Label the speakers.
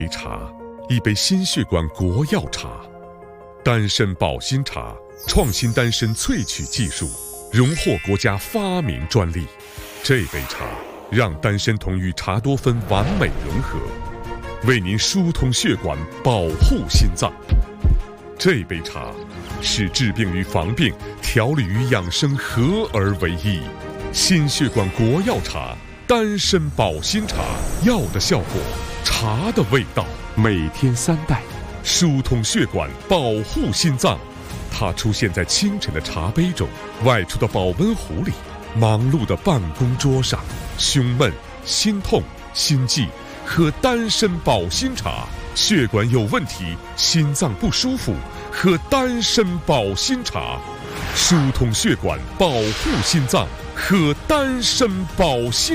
Speaker 1: 茶，一杯心血管国药茶，丹参保心茶，创新丹参萃取技术，荣获国家发明专利。这杯茶让丹参酮与茶多酚完美融合，为您疏通血管，保护心脏。这杯茶是治病与防病、调理与养生合而为一。心血管国药茶，丹参保心茶，药的效果，茶的味道。每天3袋，疏通血管，保护心脏。它出现在清晨的茶杯中，外出的保温壶里，忙碌的办公桌上。胸闷、心痛、心悸，喝丹参保心茶；血管有问题，心脏不舒服，喝丹参保心茶。疏通血管，保护心脏，喝丹参保心。